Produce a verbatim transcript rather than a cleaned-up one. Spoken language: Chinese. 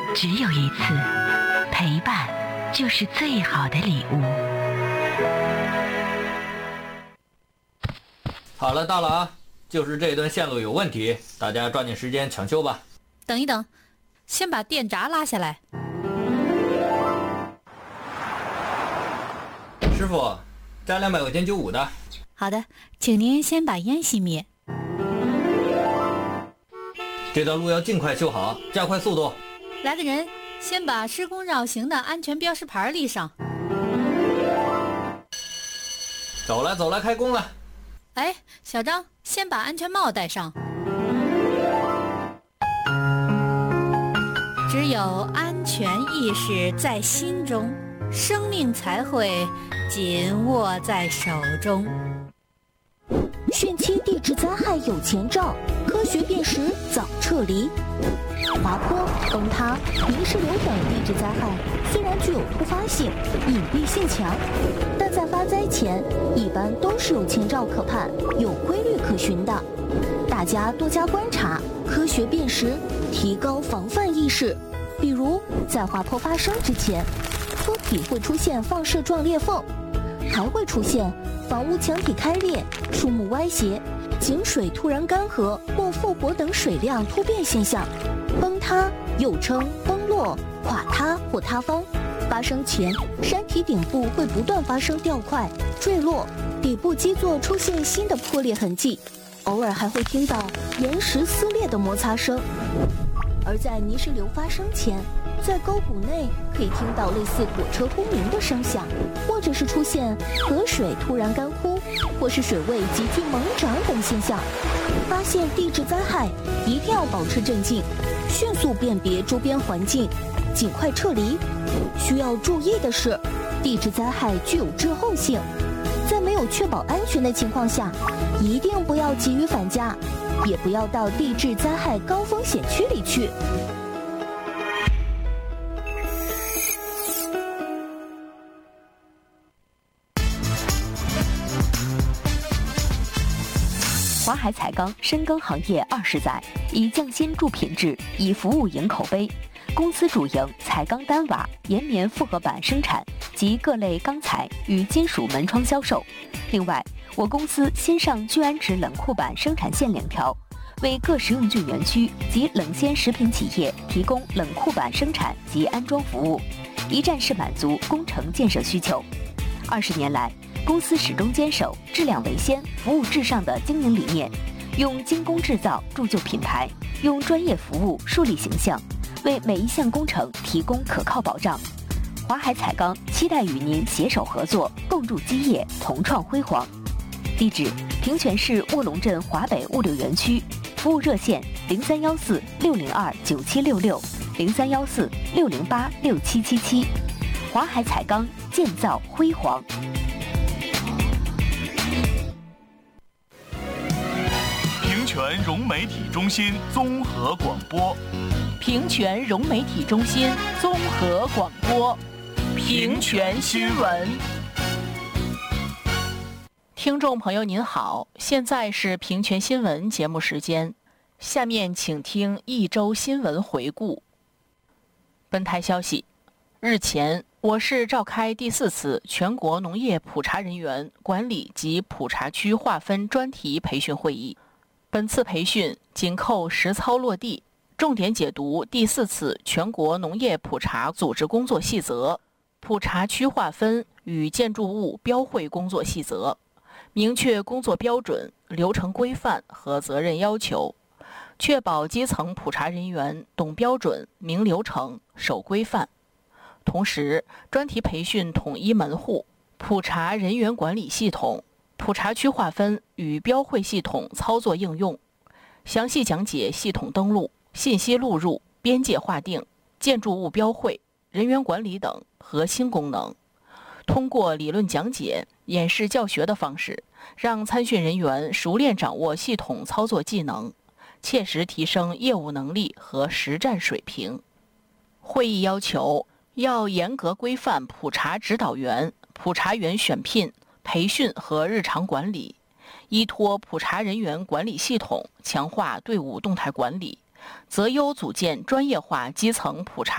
只有一次，陪伴就是最好的礼物。 好了，到了啊，就是这段线路有问题，大家抓紧时间抢修吧。 等一等，先把电闸拉下来。 师傅，加两百块钱九五的。 好的，请您先把烟熄灭。 这条路要尽快修好，加快速度。 来的人，先把施工绕行的安全标识牌立上。 走了走了，开工了。 哎，小张，先把安全帽戴上。只有安全意识在心中，生命才会紧握在手中。 汛期地质灾害有前兆，科学辨识早撤离。滑坡、崩塌、泥石流等地质灾害虽然具有突发性、隐蔽性强，但在发灾前一般都是有前兆可盼、有规律可循的。大家多加观察，科学辨识，提高防范意识。比如在滑坡发生之前，坡体会出现放射状裂缝，还会出现房屋墙体开裂、树木歪斜、井水突然干涸或复活等水量突变现象。崩塌又称崩落、垮塌或塌方，发生前山体顶部会不断发生掉块、坠落，底部基座出现新的破裂痕迹，偶尔还会听到岩石撕裂的摩擦声。而在泥石流发生前，在沟谷内可以听到类似火车轰鸣的声响，或者是出现河水突然干枯，或是水位急剧猛涨等现象。发现地质灾害一定要保持镇静，迅速辨别周边环境，尽快撤离。需要注意的是，地质灾害具有滞后性，在没有确保安全的情况下，一定不要急于返家，也不要到地质灾害高风险区里去。 华海彩钢深耕行业二十载，以匠心铸品质，以服务赢口碑。公司主营彩钢单瓦、岩棉复合板生产及各类钢材与金属门窗销售。另外，我公司新上聚氨酯冷库板生产线两条，为各食用菌园区及冷鲜食品企业提供冷库板生产及安装服务，一站式满足工程建设需求。二十年来，公司始终坚守质量为先、服务至上的经营理念，用精工制造铸就品牌，用专业服务树立形象，为每一项工程提供可靠保障。华海彩钢期待与您携手合作，共筑基业，同创辉煌。地址：平泉市卧龙镇华北物流园区，服务热线零三幺四六零二九七六六零三幺四六零八六七七七。华海彩钢，建造辉煌。 平泉融媒体中心综合广播， 平泉融媒体中心综合广播，平泉新闻。听众朋友您好，现在是平泉新闻节目时间，下面请听一周新闻回顾。本台消息，日前，我市召开第四次全国农业普查人员管理及普查区划分专题培训会议。本次培训紧扣实操落地，重点解读第四次全国农业普查组织工作细则、普查区划分与建筑物标绘工作细则，明确工作标准、流程规范和责任要求，确保基层普查人员懂标准、明流程、守规范。同时，专题培训统一门户、普查人员管理系统、普查区划分与标绘系统操作应用，详细讲解系统登录、信息录入、边界划定、建筑物标绘、人员管理等核心功能。通过理论讲解、演示教学的方式，让参训人员熟练掌握系统操作技能，切实提升业务能力和实战水平。会议要求，要严格规范普查指导员、普查员选聘、培训和日常管理，依托普查人员管理系统，强化队伍动态管理，择优组建专业化基层普查